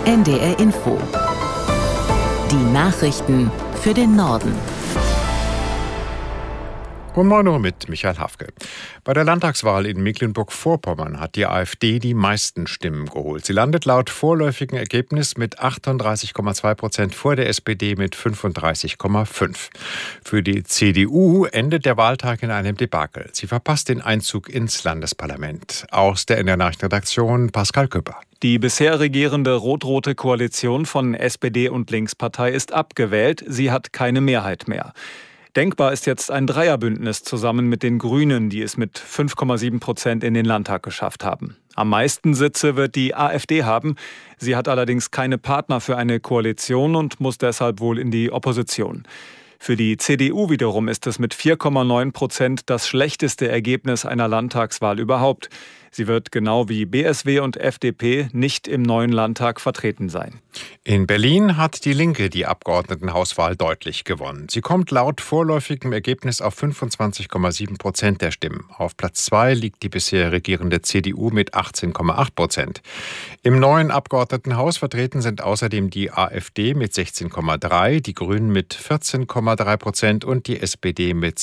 NDR Info. Die Nachrichten für den Norden. Um 9 Uhr mit Michael Hafke. Bei der Landtagswahl in Mecklenburg-Vorpommern hat die AfD die meisten Stimmen geholt. Sie landet laut vorläufigen Ergebnis mit 38,2% vor der SPD mit 35,5%. Für die CDU endet der Wahltag in einem Debakel. Sie verpasst den Einzug ins Landesparlament. Aus der NDR-Nachrichtenredaktion Pascal Küpper. Die bisher regierende rot-rote Koalition von SPD und Linkspartei ist abgewählt. Sie hat keine Mehrheit mehr. Denkbar ist jetzt ein Dreierbündnis zusammen mit den Grünen, die es mit 5,7% in den Landtag geschafft haben. Am meisten Sitze wird die AfD haben. Sie hat allerdings keine Partner für eine Koalition und muss deshalb wohl in die Opposition. Für die CDU wiederum ist es mit 4,9% das schlechteste Ergebnis einer Landtagswahl überhaupt. Sie wird genau wie BSW und FDP nicht im neuen Landtag vertreten sein. In Berlin hat die Linke die Abgeordnetenhauswahl deutlich gewonnen. Sie kommt laut vorläufigem Ergebnis auf 25,7% der Stimmen. Auf Platz 2 liegt die bisher regierende CDU mit 18,8%. Im neuen Abgeordnetenhaus vertreten sind außerdem die AfD mit 16,3%, die Grünen mit 14,3% und die SPD mit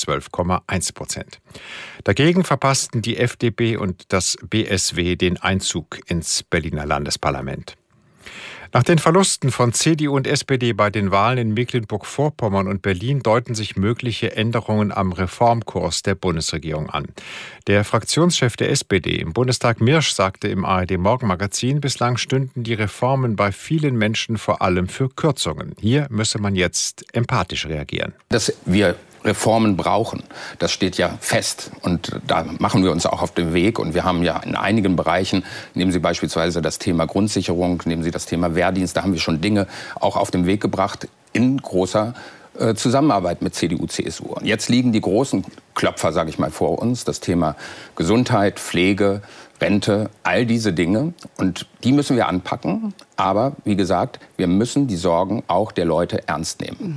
12,1%. Dagegen verpassten die FDP und das BSW den Einzug ins Berliner Landesparlament. Nach den Verlusten von CDU und SPD bei den Wahlen in Mecklenburg-Vorpommern und Berlin deuten sich mögliche Änderungen am Reformkurs der Bundesregierung an. Der Fraktionschef der SPD im Bundestag Mirsch sagte im ARD-Morgenmagazin, bislang stünden die Reformen bei vielen Menschen vor allem für Kürzungen. Hier müsse man jetzt empathisch reagieren. Dass wir Reformen brauchen, das steht ja fest und da machen wir uns auch auf den Weg und wir haben ja in einigen Bereichen, nehmen Sie beispielsweise das Thema Grundsicherung, nehmen Sie das Thema Wehrdienst, da haben wir schon Dinge auch auf den Weg gebracht in großer Zusammenarbeit mit CDU, CSU. Und jetzt liegen die großen Klopfer, sage ich mal, vor uns, das Thema Gesundheit, Pflege, Rente, all diese Dinge und die müssen wir anpacken, aber wie gesagt, wir müssen die Sorgen auch der Leute ernst nehmen.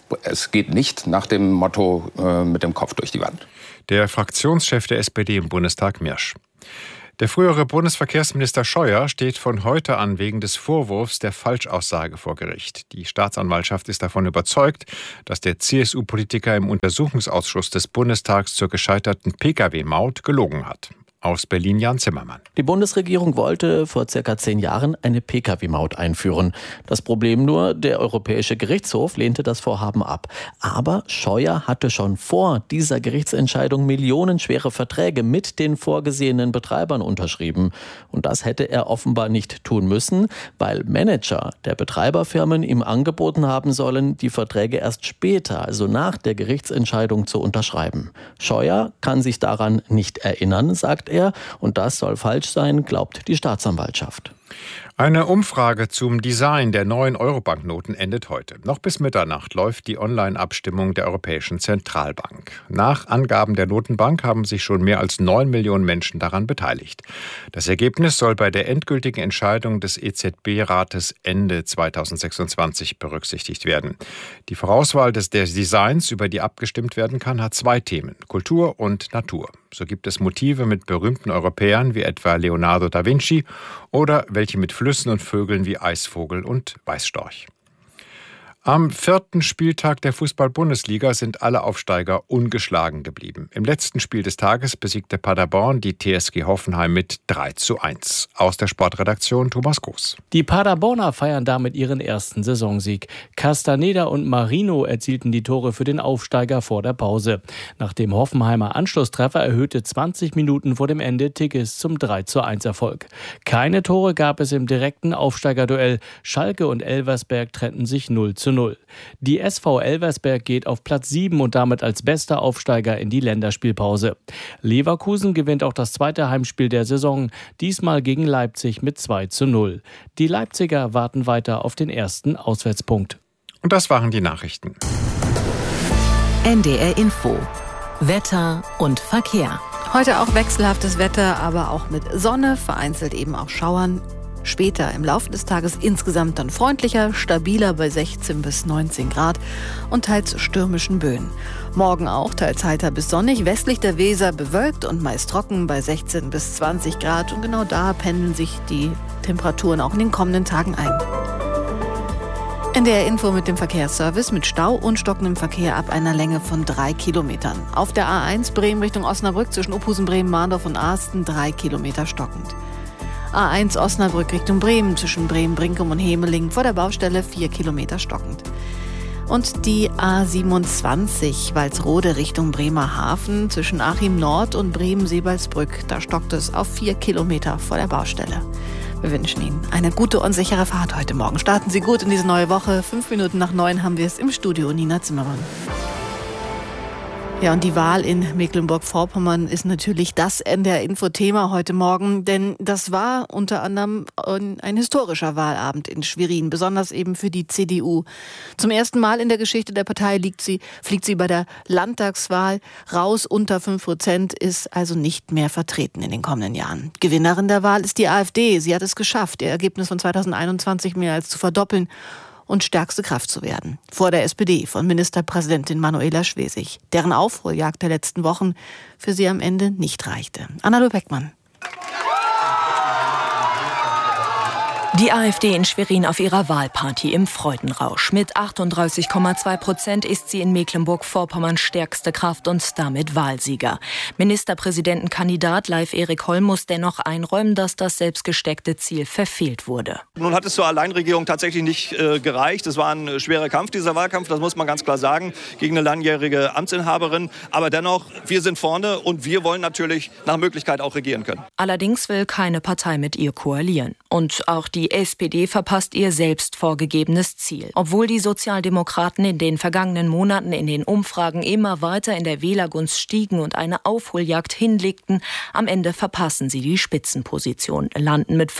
Es geht nicht nach dem Motto mit dem Kopf durch die Wand. Der Fraktionschef der SPD im Bundestag Mirsch. Der frühere Bundesverkehrsminister Scheuer steht von heute an wegen des Vorwurfs der Falschaussage vor Gericht. Die Staatsanwaltschaft ist davon überzeugt, dass der CSU-Politiker im Untersuchungsausschuss des Bundestags zur gescheiterten Pkw-Maut gelogen hat. Aus Berlin Jan Zimmermann. Die Bundesregierung wollte vor circa 10 Jahren eine Pkw-Maut einführen. Das Problem nur, der Europäische Gerichtshof lehnte das Vorhaben ab. Aber Scheuer hatte schon vor dieser Gerichtsentscheidung millionenschwere Verträge mit den vorgesehenen Betreibern unterschrieben. Und das hätte er offenbar nicht tun müssen, weil Manager der Betreiberfirmen ihm angeboten haben sollen, die Verträge erst später, also nach der Gerichtsentscheidung, zu unterschreiben. Scheuer kann sich daran nicht erinnern, sagt er, und das soll falsch sein, glaubt die Staatsanwaltschaft. Eine Umfrage zum Design der neuen Eurobanknoten endet heute. Noch bis Mitternacht läuft die Online-Abstimmung der Europäischen Zentralbank. Nach Angaben der Notenbank haben sich schon mehr als 9 Millionen Menschen daran beteiligt. Das Ergebnis soll bei der endgültigen Entscheidung des EZB-Rates Ende 2026 berücksichtigt werden. Die Vorauswahl des Designs, über die abgestimmt werden kann, hat 2 Themen: Kultur und Natur. So gibt es Motive mit berühmten Europäern wie etwa Leonardo da Vinci oder welche mit Flüssen und Vögeln wie Eisvogel und Weißstorch. Am 4. Spieltag der Fußball-Bundesliga sind alle Aufsteiger ungeschlagen geblieben. Im letzten Spiel des Tages besiegte Paderborn die TSG Hoffenheim mit 3:1. Aus der Sportredaktion Thomas Groß. Die Paderborner feiern damit ihren ersten Saisonsieg. Castaneda und Marino erzielten die Tore für den Aufsteiger vor der Pause. Nach dem Hoffenheimer Anschlusstreffer erhöhte 20 Minuten vor dem Ende Tigges zum 3:1 Erfolg. Keine Tore gab es im direkten Aufsteigerduell. Schalke und Elversberg trennten sich 0:0. Die SV Elversberg geht auf Platz 7 und damit als bester Aufsteiger in die Länderspielpause. Leverkusen gewinnt auch das zweite Heimspiel der Saison, diesmal gegen Leipzig mit 2:0. Die Leipziger warten weiter auf den ersten Auswärtspunkt. Und das waren die Nachrichten. NDR Info. Wetter und Verkehr. Heute auch wechselhaftes Wetter, aber auch mit Sonne, vereinzelt eben auch Schauern. Später im Laufe des Tages insgesamt dann freundlicher, stabiler bei 16 bis 19 Grad und teils stürmischen Böen. Morgen auch teils heiter bis sonnig, westlich der Weser bewölkt und meist trocken bei 16 bis 20 Grad. Und genau da pendeln sich die Temperaturen auch in den kommenden Tagen ein. NDR Info mit dem Verkehrsservice mit Stau und stockendem Verkehr ab einer Länge von 3 Kilometern. Auf der A1 Bremen Richtung Osnabrück zwischen Ophusen, Bremen, Mahndorf und Asten 3 Kilometer stockend. A1 Osnabrück Richtung Bremen zwischen Bremen, Brinkum und Hemeling vor der Baustelle 4 Kilometer stockend. Und die A27 Walsrode Richtung Bremerhaven zwischen Achim Nord und Bremen-Sebalsbrück. Da stockt es auf 4 Kilometer vor der Baustelle. Wir wünschen Ihnen eine gute und sichere Fahrt heute Morgen. Starten Sie gut in diese neue Woche. 5 Minuten nach 9 haben wir es im Studio. Nina Zimmermann. Ja, und die Wahl in Mecklenburg-Vorpommern ist natürlich das NDR-Info-Thema heute Morgen, denn das war unter anderem ein historischer Wahlabend in Schwerin, besonders eben für die CDU. Zum ersten Mal in der Geschichte der Partei fliegt sie bei der Landtagswahl raus, unter 5%, ist also nicht mehr vertreten in den kommenden Jahren. Gewinnerin der Wahl ist die AfD. Sie hat es geschafft, ihr Ergebnis von 2021 mehr als zu verdoppeln und stärkste Kraft zu werden. Vor der SPD von Ministerpräsidentin Manuela Schwesig, deren Aufholjagd der letzten Wochen für sie am Ende nicht reichte. Anna Beckmann. Die AfD in Schwerin auf ihrer Wahlparty im Freudenrausch. Mit 38,2% ist sie in Mecklenburg-Vorpommern stärkste Kraft und damit Wahlsieger. Ministerpräsidentenkandidat Leif-Erik Holl muss dennoch einräumen, dass das selbstgesteckte Ziel verfehlt wurde. Nun hat es zur Alleinregierung tatsächlich nicht gereicht. Es war ein schwerer Kampf, dieser Wahlkampf, das muss man ganz klar sagen, gegen eine langjährige Amtsinhaberin. Aber dennoch, wir sind vorne und wir wollen natürlich nach Möglichkeit auch regieren können. Allerdings will keine Partei mit ihr koalieren. Und auch die SPD verpasst ihr selbst vorgegebenes Ziel. Obwohl die Sozialdemokraten in den vergangenen Monaten in den Umfragen immer weiter in der Wählergunst stiegen und eine Aufholjagd hinlegten, am Ende verpassen sie die Spitzenposition, landen mit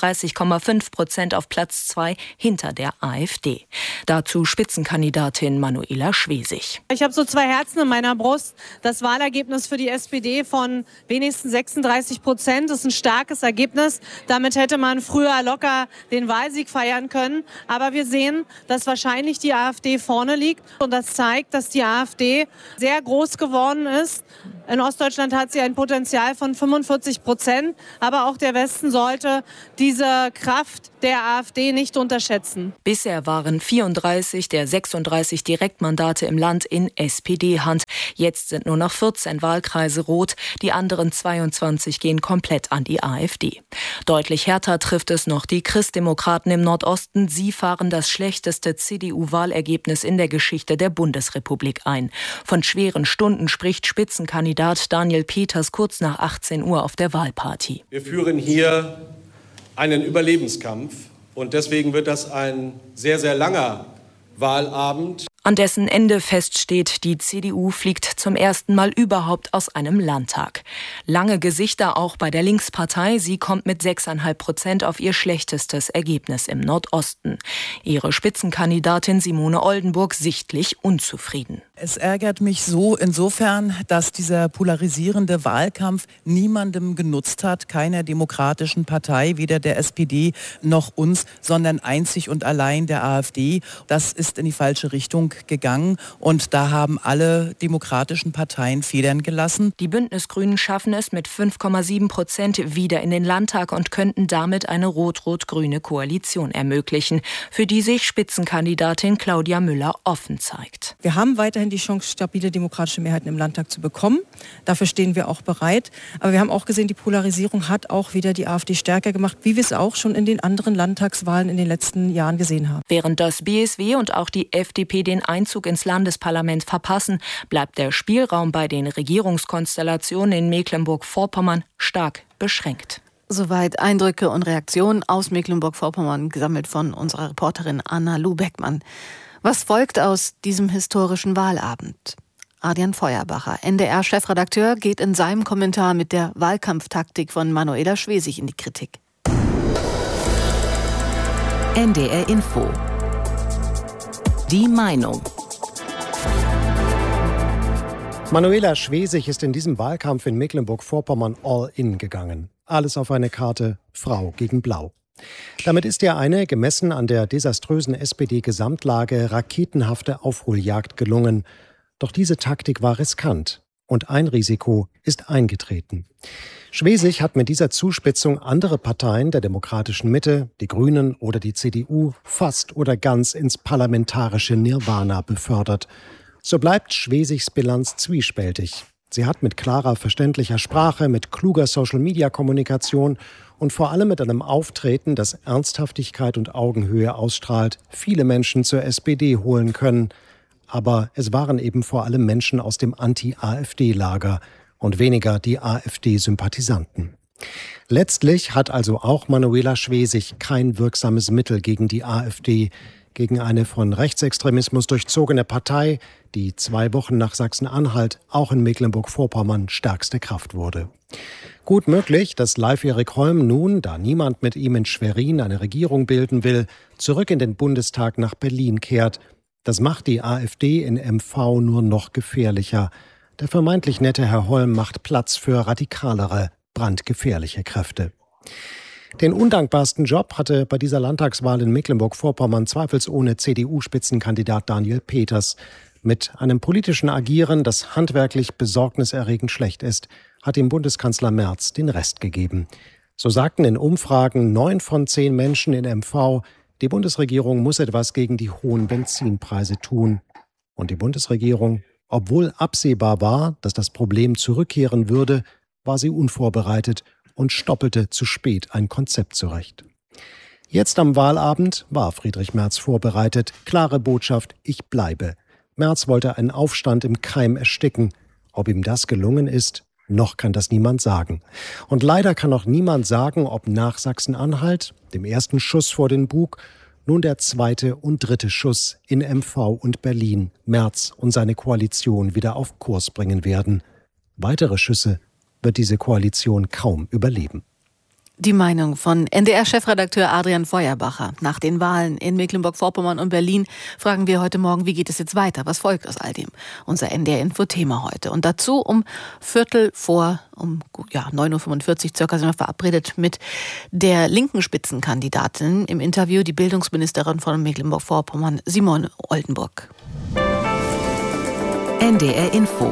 35,5% auf Platz 2 hinter der AfD. Dazu Spitzenkandidatin Manuela Schwesig. Ich habe so 2 Herzen in meiner Brust. Das Wahlergebnis für die SPD von wenigstens 36% ist ein starkes Ergebnis. Damit hätte man früher locker den Wahlsieg feiern können. Aber wir sehen, dass wahrscheinlich die AfD vorne liegt. Und das zeigt, dass die AfD sehr groß geworden ist. In Ostdeutschland hat sie ein Potenzial von 45%. Aber auch der Westen sollte diese Kraft der AfD nicht unterschätzen. Bisher waren 34 der 36 Direktmandate im Land in SPD-Hand. Jetzt sind nur noch 14 Wahlkreise rot. Die anderen 22 gehen komplett an die AfD. Deutlich härter trifft es noch die Christdemokraten im Nordosten. Sie fahren das schlechteste CDU-Wahlergebnis in der Geschichte der Bundesrepublik ein. Von schweren Stunden spricht Spitzenkandidat Daniel Peters kurz nach 18 Uhr auf der Wahlparty. Wir führen hier einen Überlebenskampf und deswegen wird das ein sehr, sehr langer Wahlabend. An dessen Ende feststeht, die CDU fliegt zum ersten Mal überhaupt aus einem Landtag. Lange Gesichter auch bei der Linkspartei. Sie kommt mit 6,5% auf ihr schlechtestes Ergebnis im Nordosten. Ihre Spitzenkandidatin Simone Oldenburg sichtlich unzufrieden. Es ärgert mich so insofern, dass dieser polarisierende Wahlkampf niemandem genutzt hat, keiner demokratischen Partei, weder der SPD noch uns, sondern einzig und allein der AfD. Das ist in die falsche Richtung gegangen und da haben alle demokratischen Parteien Federn gelassen. Die Bündnisgrünen schaffen es mit 5,7% wieder in den Landtag und könnten damit eine rot-rot-grüne Koalition ermöglichen, für die sich Spitzenkandidatin Claudia Müller offen zeigt. Wir haben weiterhin die Chance, stabile demokratische Mehrheiten im Landtag zu bekommen. Dafür stehen wir auch bereit. Aber wir haben auch gesehen, die Polarisierung hat auch wieder die AfD stärker gemacht, wie wir es auch schon in den anderen Landtagswahlen in den letzten Jahren gesehen haben. Während das BSW und auch die FDP den Einzug ins Landesparlament verpassen, bleibt der Spielraum bei den Regierungskonstellationen in Mecklenburg-Vorpommern stark beschränkt. Soweit Eindrücke und Reaktionen aus Mecklenburg-Vorpommern, gesammelt von unserer Reporterin Anna Beckmann. Was folgt aus diesem historischen Wahlabend? Adrian Feuerbacher, NDR-Chefredakteur, geht in seinem Kommentar mit der Wahlkampftaktik von Manuela Schwesig in die Kritik. NDR Info. Die Meinung. Manuela Schwesig ist in diesem Wahlkampf in Mecklenburg-Vorpommern all in gegangen. Alles auf eine Karte, Frau gegen Blau. Damit ist ihr eine, gemessen an der desaströsen SPD-Gesamtlage, raketenhafte Aufholjagd gelungen. Doch diese Taktik war riskant und ein Risiko ist eingetreten. Schwesig hat mit dieser Zuspitzung andere Parteien der demokratischen Mitte, die Grünen oder die CDU, fast oder ganz ins parlamentarische Nirvana befördert. So bleibt Schwesigs Bilanz zwiespältig. Sie hat mit klarer, verständlicher Sprache, mit kluger Social-Media-Kommunikation und vor allem mit einem Auftreten, das Ernsthaftigkeit und Augenhöhe ausstrahlt, viele Menschen zur SPD holen können. Aber es waren eben vor allem Menschen aus dem Anti-AfD-Lager und weniger die AfD-Sympathisanten. Letztlich hat also auch Manuela Schwesig kein wirksames Mittel gegen die AfD, gegen eine von Rechtsextremismus durchzogene Partei, die 2 Wochen nach Sachsen-Anhalt auch in Mecklenburg-Vorpommern stärkste Kraft wurde. Gut möglich, dass Leif-Erik Holm nun, da niemand mit ihm in Schwerin eine Regierung bilden will, zurück in den Bundestag nach Berlin kehrt. Das macht die AfD in MV nur noch gefährlicher. Der vermeintlich nette Herr Holm macht Platz für radikalere, brandgefährliche Kräfte. Den undankbarsten Job hatte bei dieser Landtagswahl in Mecklenburg-Vorpommern zweifelsohne CDU-Spitzenkandidat Daniel Peters. Mit einem politischen Agieren, das handwerklich besorgniserregend schlecht ist, hat ihm Bundeskanzler Merz den Rest gegeben. So sagten in Umfragen 9 von 10 Menschen in MV, die Bundesregierung muss etwas gegen die hohen Benzinpreise tun. Und die Bundesregierung, obwohl absehbar war, dass das Problem zurückkehren würde, war sie unvorbereitet und stoppelte zu spät ein Konzept zurecht. Jetzt am Wahlabend war Friedrich Merz vorbereitet. Klare Botschaft, ich bleibe. Merz wollte einen Aufstand im Keim ersticken. Ob ihm das gelungen ist, noch kann das niemand sagen. Und leider kann auch niemand sagen, ob nach Sachsen-Anhalt, dem ersten Schuss vor den Bug, nun der 2. und 3. Schuss in MV und Berlin Merz und seine Koalition wieder auf Kurs bringen werden. Weitere Schüsse wird diese Koalition kaum überleben. Die Meinung von NDR-Chefredakteur Adrian Feuerbacher. Nach den Wahlen in Mecklenburg-Vorpommern und Berlin fragen wir heute Morgen, wie geht es jetzt weiter? Was folgt aus all dem? Unser NDR-Info-Thema heute. Und dazu um 9:45 Uhr circa sind wir verabredet mit der linken Spitzenkandidatin im Interview, die Bildungsministerin von Mecklenburg-Vorpommern, Simone Oldenburg. NDR-Info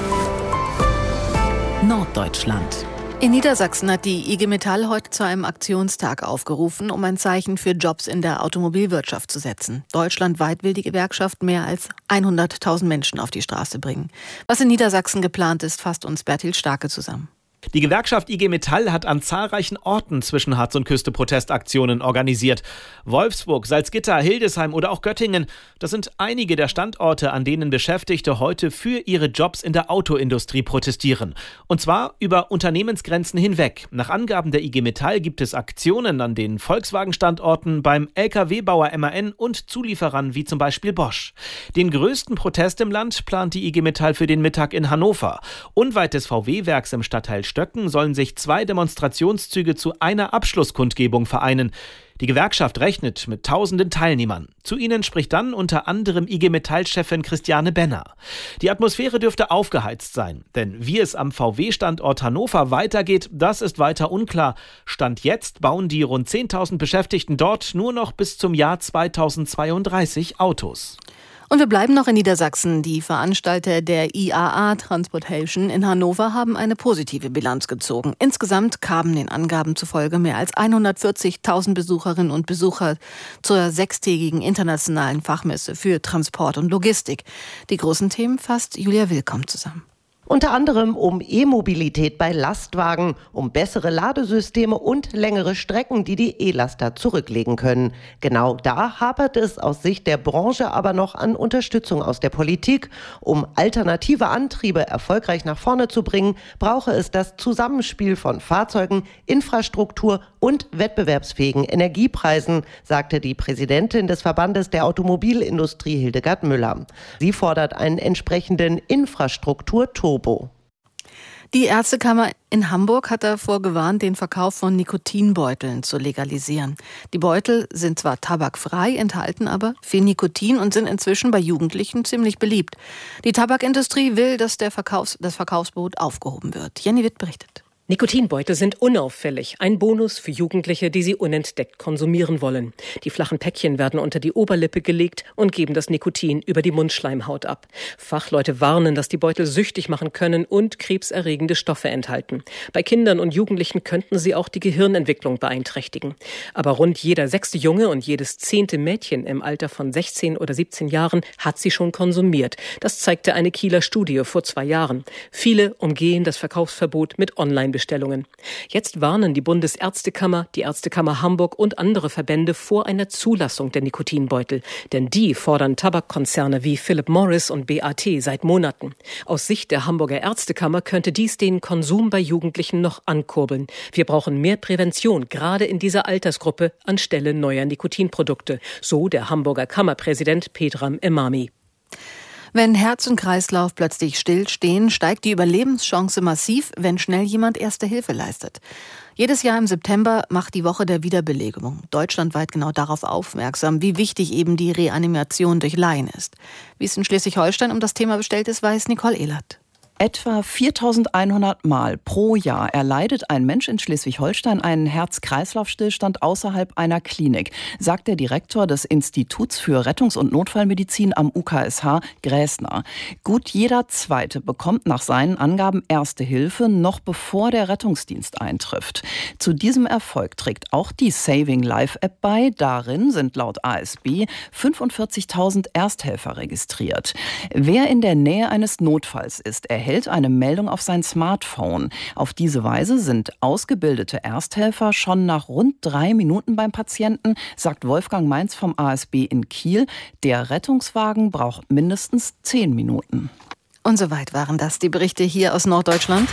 Norddeutschland. In Niedersachsen hat die IG Metall heute zu einem Aktionstag aufgerufen, um ein Zeichen für Jobs in der Automobilwirtschaft zu setzen. Deutschlandweit will die Gewerkschaft mehr als 100.000 Menschen auf die Straße bringen. Was in Niedersachsen geplant ist, fasst uns Bertil Starke zusammen. Die Gewerkschaft IG Metall hat an zahlreichen Orten zwischen Harz und Küste Protestaktionen organisiert. Wolfsburg, Salzgitter, Hildesheim oder auch Göttingen. Das sind einige der Standorte, an denen Beschäftigte heute für ihre Jobs in der Autoindustrie protestieren. Und zwar über Unternehmensgrenzen hinweg. Nach Angaben der IG Metall gibt es Aktionen an den Volkswagen-Standorten, beim Lkw-Bauer MAN und Zulieferern wie zum Beispiel Bosch. Den größten Protest im Land plant die IG Metall für den Mittag in Hannover. Unweit des VW-Werks im Stadtteil Stöcken sollen sich 2 Demonstrationszüge zu einer Abschlusskundgebung vereinen. Die Gewerkschaft rechnet mit tausenden Teilnehmern. Zu ihnen spricht dann unter anderem IG Metall-Chefin Christiane Benner. Die Atmosphäre dürfte aufgeheizt sein, denn wie es am VW-Standort Hannover weitergeht, das ist weiter unklar. Stand jetzt bauen die rund 10.000 Beschäftigten dort nur noch bis zum Jahr 2032 Autos. Und wir bleiben noch in Niedersachsen. Die Veranstalter der IAA Transportation in Hannover haben eine positive Bilanz gezogen. Insgesamt kamen den Angaben zufolge mehr als 140.000 Besucherinnen und Besucher zur 6-tägigen internationalen Fachmesse für Transport und Logistik. Die großen Themen fasst Julia Willkomm zusammen. Unter anderem um E-Mobilität bei Lastwagen, um bessere Ladesysteme und längere Strecken, die die E-Laster zurücklegen können. Genau da hapert es aus Sicht der Branche aber noch an Unterstützung aus der Politik. Um alternative Antriebe erfolgreich nach vorne zu bringen, brauche es das Zusammenspiel von Fahrzeugen, Infrastruktur und wettbewerbsfähigen Energiepreisen, sagte die Präsidentin des Verbandes der Automobilindustrie Hildegard Müller. Sie fordert einen entsprechenden Infrastrukturturbo. Die Ärztekammer in Hamburg hat davor gewarnt, den Verkauf von Nikotinbeuteln zu legalisieren. Die Beutel sind zwar tabakfrei, enthalten aber viel Nikotin und sind inzwischen bei Jugendlichen ziemlich beliebt. Die Tabakindustrie will, dass das Verkaufsverbot aufgehoben wird. Jenny Witt berichtet. Nikotinbeutel sind unauffällig, ein Bonus für Jugendliche, die sie unentdeckt konsumieren wollen. Die flachen Päckchen werden unter die Oberlippe gelegt und geben das Nikotin über die Mundschleimhaut ab. Fachleute warnen, dass die Beutel süchtig machen können und krebserregende Stoffe enthalten. Bei Kindern und Jugendlichen könnten sie auch die Gehirnentwicklung beeinträchtigen. Aber rund jeder 6. Junge und jedes 10. Mädchen im Alter von 16 oder 17 Jahren hat sie schon konsumiert. Das zeigte eine Kieler Studie vor 2 Jahren. Viele umgehen das Verkaufsverbot mit Online-Bestellungen. Jetzt warnen die Bundesärztekammer, die Ärztekammer Hamburg und andere Verbände vor einer Zulassung der Nikotinbeutel. Denn die fordern Tabakkonzerne wie Philip Morris und BAT seit Monaten. Aus Sicht der Hamburger Ärztekammer könnte dies den Konsum bei Jugendlichen noch ankurbeln. Wir brauchen mehr Prävention, gerade in dieser Altersgruppe, anstelle neuer Nikotinprodukte. So der Hamburger Kammerpräsident Pedram Emami. Wenn Herz und Kreislauf plötzlich stillstehen, steigt die Überlebenschance massiv, wenn schnell jemand Erste Hilfe leistet. Jedes Jahr im September macht die Woche der Wiederbelebung deutschlandweit genau darauf aufmerksam, wie wichtig eben die Reanimation durch Laien ist. Wie es in Schleswig-Holstein um das Thema bestellt ist, weiß Nicole Ehlert. Etwa 4.100 Mal pro Jahr erleidet ein Mensch in Schleswig-Holstein einen Herz-Kreislauf-Stillstand außerhalb einer Klinik, sagt der Direktor des Instituts für Rettungs- und Notfallmedizin am UKSH, Gräßner. Gut jeder Zweite bekommt nach seinen Angaben Erste Hilfe, noch bevor der Rettungsdienst eintrifft. Zu diesem Erfolg trägt auch die Saving Life App bei. Darin sind laut ASB 45.000 Ersthelfer registriert. Wer in der Nähe eines Notfalls ist, erhält eine Meldung auf sein Smartphone. Auf diese Weise sind ausgebildete Ersthelfer schon nach rund 3 Minuten beim Patienten, sagt Wolfgang Mainz vom ASB in Kiel. Der Rettungswagen braucht mindestens 10 Minuten. Und soweit waren das die Berichte hier aus Norddeutschland.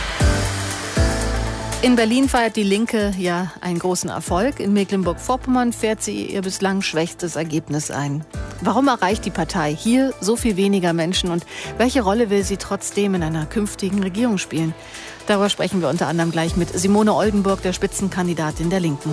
In Berlin feiert die Linke ja einen großen Erfolg. In Mecklenburg-Vorpommern fährt sie ihr bislang schwächstes Ergebnis ein. Warum erreicht die Partei hier so viel weniger Menschen und welche Rolle will sie trotzdem in einer künftigen Regierung spielen? Darüber sprechen wir unter anderem gleich mit Simone Oldenburg, der Spitzenkandidatin der Linken.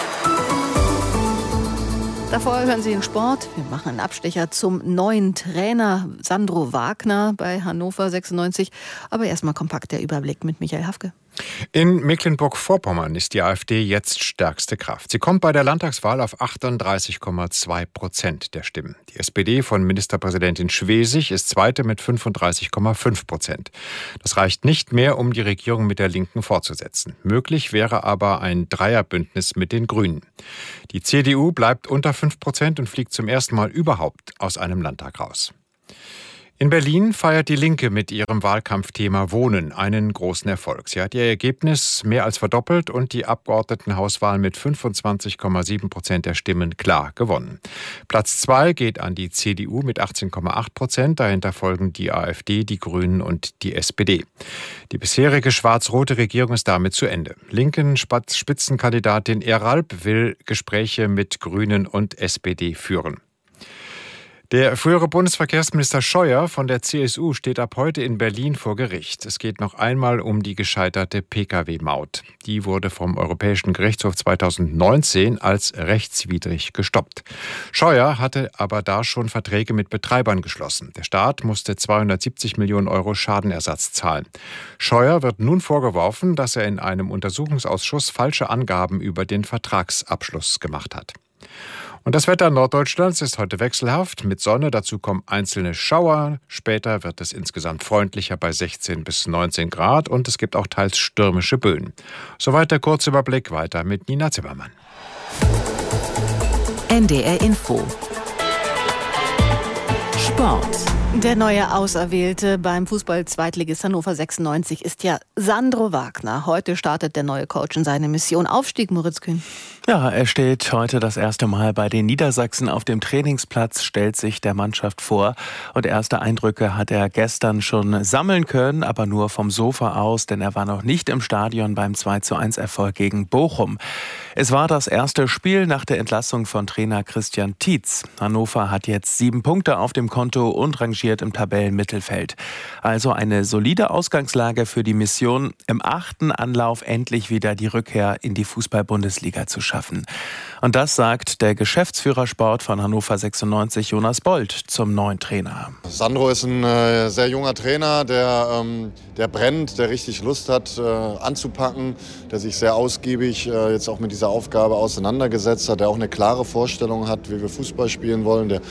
Davor hören Sie den Sport. Wir machen einen Abstecher zum neuen Trainer Sandro Wagner bei Hannover 96. Aber erstmal kompakt der Überblick mit Michael Hafke. In Mecklenburg-Vorpommern ist die AfD jetzt stärkste Kraft. Sie kommt bei der Landtagswahl auf 38,2% der Stimmen. Die SPD von Ministerpräsidentin Schwesig ist zweite mit 35,5%. Das reicht nicht mehr, um die Regierung mit der Linken fortzusetzen. Möglich wäre aber ein Dreierbündnis mit den Grünen. Die CDU bleibt unter 5% und fliegt zum ersten Mal überhaupt aus einem Landtag raus. In Berlin feiert die Linke mit ihrem Wahlkampfthema Wohnen einen großen Erfolg. Sie hat ihr Ergebnis mehr als verdoppelt und die Abgeordnetenhauswahl mit 25,7% der Stimmen klar gewonnen. Platz 2 geht an die CDU mit 18,8%. Dahinter folgen die AfD, die Grünen und die SPD. Die bisherige schwarz-rote Regierung ist damit zu Ende. Linken Spitzenkandidatin Eralp will Gespräche mit Grünen und SPD führen. Der frühere Bundesverkehrsminister Scheuer von der CSU steht ab heute in Berlin vor Gericht. Es geht noch einmal um die gescheiterte Pkw-Maut. Die wurde vom Europäischen Gerichtshof 2019 als rechtswidrig gestoppt. Scheuer hatte aber da schon Verträge mit Betreibern geschlossen. Der Staat musste 270 Millionen Euro Schadenersatz zahlen. Scheuer wird nun vorgeworfen, dass er in einem Untersuchungsausschuss falsche Angaben über den Vertragsabschluss gemacht hat. Und das Wetter Norddeutschlands ist heute wechselhaft mit Sonne. Dazu kommen einzelne Schauer. Später wird es insgesamt freundlicher bei 16 bis 19 Grad und es gibt auch teils stürmische Böen. Soweit der Kurzüberblick. Weiter mit Nina Zimmermann. NDR Info. Sport. Der neue Auserwählte beim Fußball-Zweitligist Hannover 96 ist ja Sandro Wagner. Heute startet der neue Coach in seine Mission Aufstieg, Moritz Kühn. Ja, er steht heute das erste Mal bei den Niedersachsen auf dem Trainingsplatz, stellt sich der Mannschaft vor. Und erste Eindrücke hat er gestern schon sammeln können, aber nur vom Sofa aus, denn er war noch nicht im Stadion beim 2:1-Erfolg gegen Bochum. Es war das erste Spiel nach der Entlassung von Trainer Christian Tietz. Hannover hat jetzt 7 Punkte auf dem Konto und rangiert im Tabellenmittelfeld. Also eine solide Ausgangslage für die Mission, im 8. Anlauf endlich wieder die Rückkehr in die Fußball-Bundesliga zu schaffen. schaffen. Und das sagt der Geschäftsführer Sport von Hannover 96, Jonas Bold, zum neuen Trainer. Sandro ist ein sehr junger Trainer, der brennt, der richtig Lust hat anzupacken, der sich sehr ausgiebig jetzt auch mit dieser Aufgabe auseinandergesetzt hat, der auch eine klare Vorstellung hat, wie wir Fußball spielen wollen, der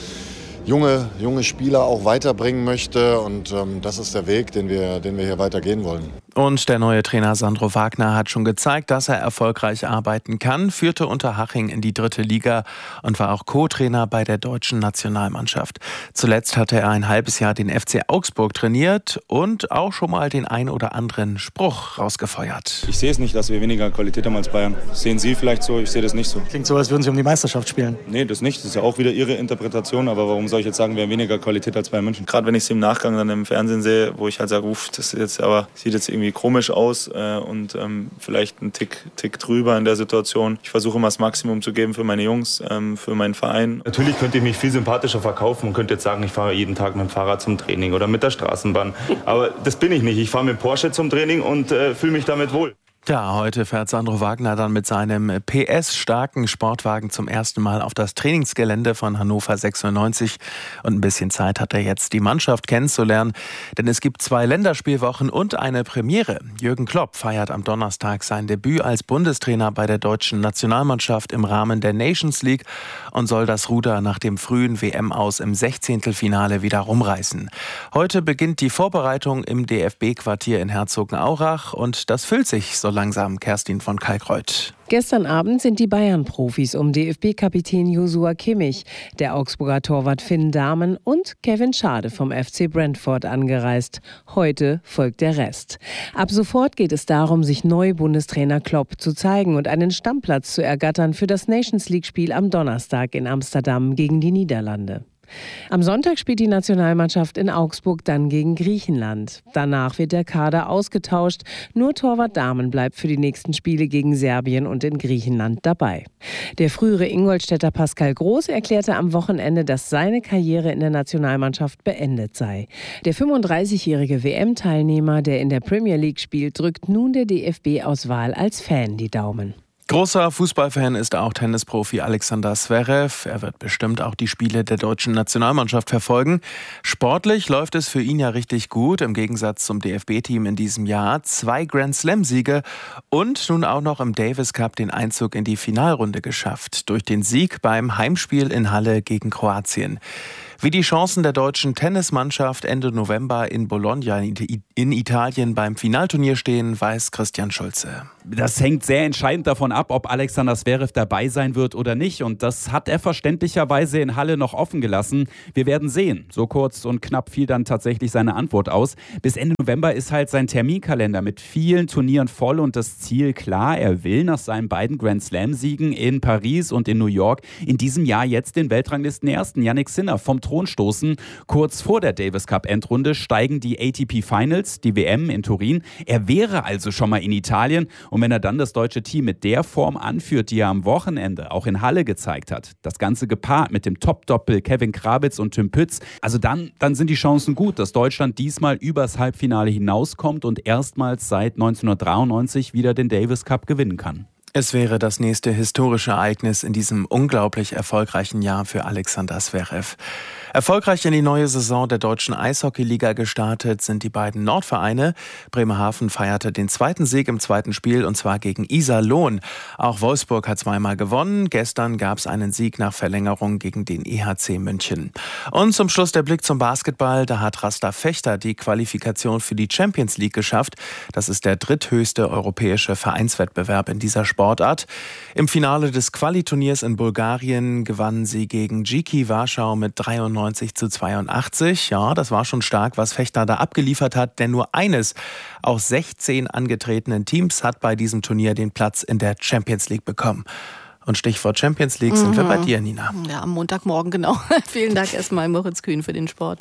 junge Spieler auch weiterbringen möchte, und das ist der Weg, den wir hier weitergehen wollen. Und der neue Trainer Sandro Wagner hat schon gezeigt, dass er erfolgreich arbeiten kann, führte Unterhaching in die 3. Liga und war auch Co-Trainer bei der deutschen Nationalmannschaft. Zuletzt hatte er ein halbes Jahr den FC Augsburg trainiert und auch schon mal den ein oder anderen Spruch rausgefeuert. Ich sehe es nicht, dass wir weniger Qualität haben als Bayern. Das sehen Sie vielleicht so, ich sehe das nicht so. Klingt so, als würden Sie um die Meisterschaft spielen. Nee, das nicht. Das ist ja auch wieder Ihre Interpretation, aber warum soll ich jetzt sagen, wir haben weniger Qualität als Bayern München? Gerade wenn ich es im Nachgang dann im Fernsehen sehe, wo ich halt sage, das sieht jetzt irgendwie komisch aus und vielleicht ein Tick drüber in der Situation. Ich versuche immer das Maximum zu geben für meine Jungs, für meinen Verein. Natürlich könnte ich mich viel sympathischer verkaufen und könnte jetzt sagen, ich fahre jeden Tag mit dem Fahrrad zum Training oder mit der Straßenbahn. Aber das bin ich nicht. Ich fahre mit Porsche zum Training und fühle mich damit wohl. Ja, heute fährt Sandro Wagner dann mit seinem PS-starken Sportwagen zum ersten Mal auf das Trainingsgelände von Hannover 96. Und ein bisschen Zeit hat er jetzt, die Mannschaft kennenzulernen. Denn es gibt 2 Länderspielwochen und eine Premiere. Jürgen Klopp feiert am Donnerstag sein Debüt als Bundestrainer bei der deutschen Nationalmannschaft im Rahmen der Nations League und soll das Ruder nach dem frühen WM-Aus im 16. wieder rumreißen. Heute beginnt die Vorbereitung im DFB-Quartier in Herzogenaurach und das füllt sich so langsam. Kerstin von Kalkreuth. Gestern Abend sind die Bayern-Profis um DFB-Kapitän Joshua Kimmich, der Augsburger Torwart Finn Dahmen und Kevin Schade vom FC Brentford angereist. Heute folgt der Rest. Ab sofort geht es darum, sich neu Bundestrainer Klopp zu zeigen und einen Stammplatz zu ergattern für das Nations-League-Spiel am Donnerstag in Amsterdam gegen die Niederlande. Am Sonntag spielt die Nationalmannschaft in Augsburg dann gegen Griechenland. Danach wird der Kader ausgetauscht. Nur Torwart Dahmen bleibt für die nächsten Spiele gegen Serbien und in Griechenland dabei. Der frühere Ingolstädter Pascal Groß erklärte am Wochenende, dass seine Karriere in der Nationalmannschaft beendet sei. Der 35-jährige WM-Teilnehmer, der in der Premier League spielt, drückt nun der DFB-Auswahl als Fan die Daumen. Großer Fußballfan ist auch Tennisprofi Alexander Zverev. Er wird bestimmt auch die Spiele der deutschen Nationalmannschaft verfolgen. Sportlich läuft es für ihn ja richtig gut, im Gegensatz zum DFB-Team in diesem Jahr. 2 Grand-Slam-Siege und nun auch noch im Davis Cup den Einzug in die Finalrunde geschafft. Durch den Sieg beim Heimspiel in Halle gegen Kroatien. Wie die Chancen der deutschen Tennismannschaft Ende November in Bologna in Italien beim Finalturnier stehen, weiß Christian Schulze. Das hängt sehr entscheidend davon ab, ob Alexander Zverev dabei sein wird oder nicht. Und das hat er verständlicherweise in Halle noch offen gelassen. Wir werden sehen. So kurz und knapp fiel dann tatsächlich seine Antwort aus. Bis Ende November ist halt sein Terminkalender mit vielen Turnieren voll und das Ziel klar. Er will nach seinen beiden Grand-Slam-Siegen in Paris und in New York in diesem Jahr jetzt den Weltranglistenersten Jannik Sinner vom Thron stoßen. Kurz vor der Davis Cup Endrunde steigen die ATP Finals, die WM in Turin. Er wäre also schon mal in Italien. Und wenn er dann das deutsche Team mit der Form anführt, die er am Wochenende auch in Halle gezeigt hat, das Ganze gepaart mit dem Top-Doppel Kevin Krabitz und Tim Pütz, also dann sind die Chancen gut, dass Deutschland diesmal übers Halbfinale hinauskommt und erstmals seit 1993 wieder den Davis Cup gewinnen kann. Es wäre das nächste historische Ereignis in diesem unglaublich erfolgreichen Jahr für Alexander Zverev. Erfolgreich in die neue Saison der deutschen Eishockeyliga gestartet sind die beiden Nordvereine. Bremerhaven feierte den 2. Sieg im 2. Spiel und zwar gegen Iserlohn. Auch Wolfsburg hat 2-mal gewonnen. Gestern gab es einen Sieg nach Verlängerung gegen den EHC München. Und zum Schluss der Blick zum Basketball. Da hat Rasta Fechter die Qualifikation für die Champions League geschafft. Das ist der dritthöchste europäische Vereinswettbewerb in dieser Sportart. Im Finale des Qualiturniers in Bulgarien gewannen sie gegen GK Warschau mit 93:82. Ja, das war schon stark, was Fechter da abgeliefert hat, denn nur eines aus 16 angetretenen Teams hat bei diesem Turnier den Platz in der Champions League bekommen. Und Stichwort Champions League sind wir bei dir, Nina. Ja, am Montagmorgen, genau. Vielen Dank erstmal, Moritz Kühn, für den Sport.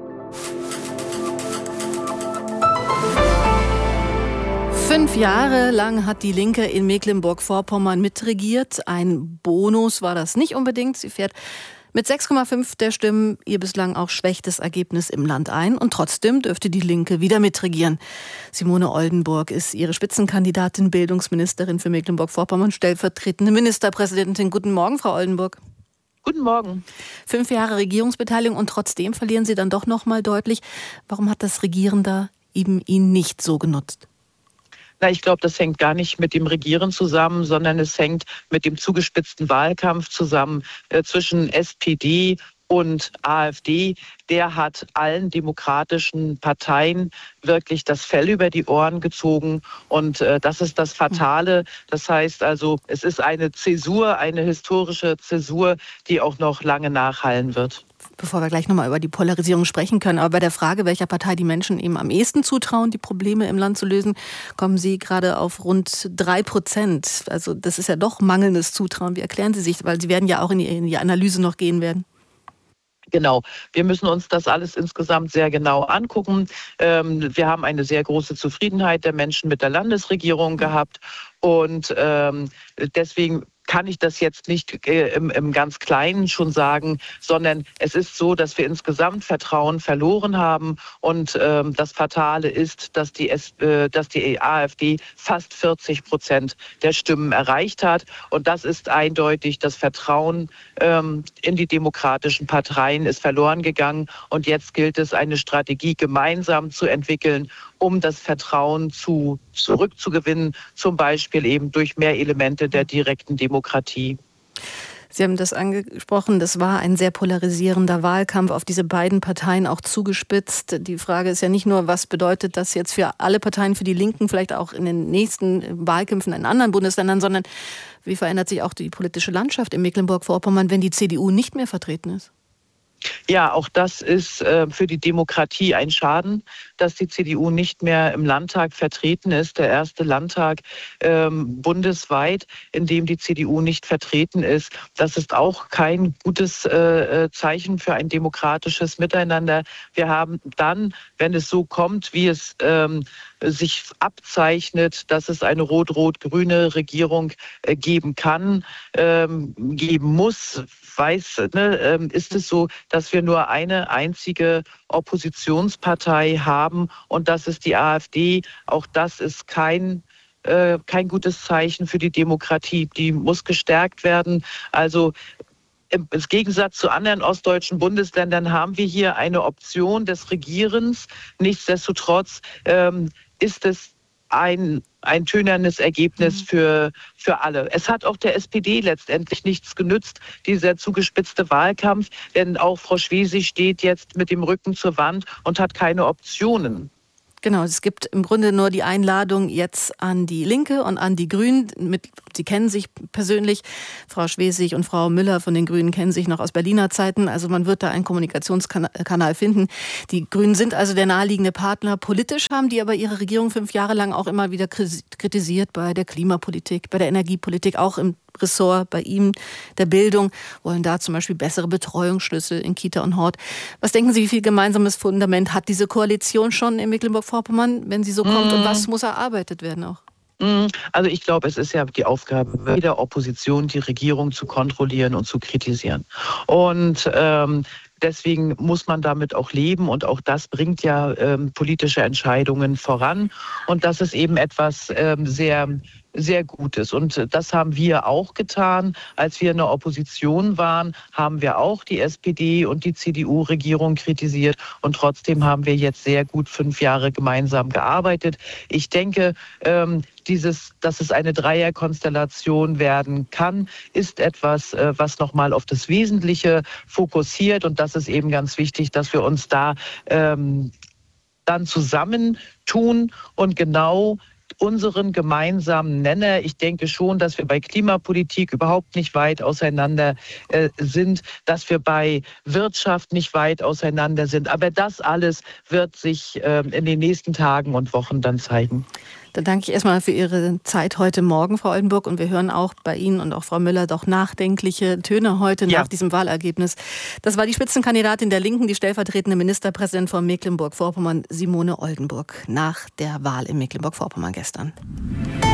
Fünf Jahre lang hat die Linke in Mecklenburg-Vorpommern mitregiert. Ein Bonus war das nicht unbedingt. Sie fährt Mit 6,5 der Stimmen ihr bislang auch schwächstes Ergebnis im Land ein. Und trotzdem dürfte die Linke wieder mitregieren. Simone Oldenburg ist ihre Spitzenkandidatin, Bildungsministerin für Mecklenburg-Vorpommern, stellvertretende Ministerpräsidentin. Guten Morgen, Frau Oldenburg. Guten Morgen. 5 Jahre Regierungsbeteiligung und trotzdem verlieren Sie dann doch noch mal deutlich. Warum hat das Regieren da eben Ihnen nicht so genutzt? Na, ich glaube, das hängt gar nicht mit dem Regieren zusammen, sondern es hängt mit dem zugespitzten Wahlkampf zusammen zwischen SPD und AfD. Der hat allen demokratischen Parteien wirklich das Fell über die Ohren gezogen. Und das ist das Fatale. Das heißt also, es ist eine Zäsur, eine historische Zäsur, die auch noch lange nachhallen wird. Bevor wir gleich nochmal über die Polarisierung sprechen können, aber bei der Frage, welcher Partei die Menschen eben am ehesten zutrauen, die Probleme im Land zu lösen, kommen Sie gerade auf rund 3%. Also das ist ja doch mangelndes Zutrauen. Wie erklären Sie sich? Weil Sie werden ja auch in die Analyse noch gehen werden. Genau. Wir müssen uns das alles insgesamt sehr genau angucken. Wir haben eine sehr große Zufriedenheit der Menschen mit der Landesregierung gehabt und deswegen kann ich das jetzt nicht im ganz Kleinen schon sagen, sondern es ist so, dass wir insgesamt Vertrauen verloren haben und das Fatale ist, dass die AfD fast 40% der Stimmen erreicht hat und das ist eindeutig, das Vertrauen in die demokratischen Parteien ist verloren gegangen und jetzt gilt es, eine Strategie gemeinsam zu entwickeln, um das Vertrauen zurückzugewinnen, zum Beispiel eben durch mehr Elemente der direkten Demokratie. Sie haben das angesprochen, das war ein sehr polarisierender Wahlkampf, auf diese beiden Parteien auch zugespitzt. Die Frage ist ja nicht nur, was bedeutet das jetzt für alle Parteien, für die Linken, vielleicht auch in den nächsten Wahlkämpfen in anderen Bundesländern, sondern wie verändert sich auch die politische Landschaft in Mecklenburg-Vorpommern, wenn die CDU nicht mehr vertreten ist? Ja, auch das ist für die Demokratie ein Schaden, dass die CDU nicht mehr im Landtag vertreten ist. Der erste Landtag bundesweit, in dem die CDU nicht vertreten ist. Das ist auch kein gutes Zeichen für ein demokratisches Miteinander. Wir haben dann, wenn es so kommt, wie es sich abzeichnet, dass es eine rot-rot-grüne Regierung geben kann, geben muss, ist es so, dass wir nur eine einzige Oppositionspartei haben und das ist die AfD. Auch das ist kein gutes Zeichen für die Demokratie. Die muss gestärkt werden. Also im Gegensatz zu anderen ostdeutschen Bundesländern haben wir hier eine Option des Regierens. Nichtsdestotrotz ist es ein tönernes Ergebnis für alle. Es hat auch der SPD letztendlich nichts genützt, dieser zugespitzte Wahlkampf, denn auch Frau Schwesig steht jetzt mit dem Rücken zur Wand und hat keine Optionen. Genau, es gibt im Grunde nur die Einladung jetzt an die Linke und an die Grünen. Sie kennen sich persönlich. Frau Schwesig und Frau Müller von den Grünen kennen sich noch aus Berliner Zeiten. Also man wird da einen Kommunikationskanal finden. Die Grünen sind also der naheliegende Partner. Politisch haben die aber ihre Regierung 5 Jahre lang auch immer wieder kritisiert bei der Klimapolitik, bei der Energiepolitik, auch im Ressort bei ihm der Bildung, wollen da zum Beispiel bessere Betreuungsschlüssel in Kita und Hort. Was denken Sie, wie viel gemeinsames Fundament hat diese Koalition schon in Mecklenburg-Vorpommern, wenn sie so kommt und was muss erarbeitet werden auch? Also ich glaube, es ist ja die Aufgabe jeder Opposition, die Regierung zu kontrollieren und zu kritisieren. Und deswegen muss man damit auch leben und auch das bringt ja politische Entscheidungen voran. Und das ist eben etwas sehr Gutes. Und das haben wir auch getan. Als wir in der Opposition waren, haben wir auch die SPD und die CDU-Regierung kritisiert. Und trotzdem haben wir jetzt sehr gut 5 Jahre gemeinsam gearbeitet. Ich denke, dass es eine Dreierkonstellation werden kann, ist etwas, was nochmal auf das Wesentliche fokussiert. Und das ist eben ganz wichtig, dass wir uns da dann zusammentun und genau unseren gemeinsamen Nenner. Ich denke schon, dass wir bei Klimapolitik überhaupt nicht weit auseinander sind, dass wir bei Wirtschaft nicht weit auseinander sind. Aber das alles wird sich in den nächsten Tagen und Wochen dann zeigen. Dann danke ich erstmal für Ihre Zeit heute Morgen, Frau Oldenburg. Und wir hören auch bei Ihnen und auch Frau Müller doch nachdenkliche Töne heute nach diesem Wahlergebnis. Das war die Spitzenkandidatin der Linken, die stellvertretende Ministerpräsidentin von Mecklenburg-Vorpommern, Simone Oldenburg, nach der Wahl in Mecklenburg-Vorpommern gestern.